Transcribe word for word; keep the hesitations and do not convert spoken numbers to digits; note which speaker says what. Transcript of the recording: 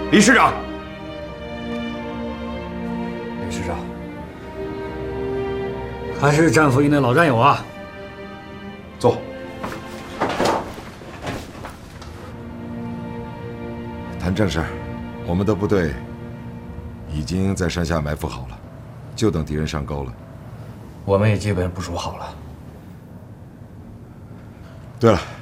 Speaker 1: 李师长，
Speaker 2: 李师长，还是战俘营的老战友啊。
Speaker 1: 坐。
Speaker 3: 谈正事儿，我们的部队已经在山下埋伏好了，就等敌人上钩了。
Speaker 2: 我们也基本部署好了。
Speaker 3: 对了。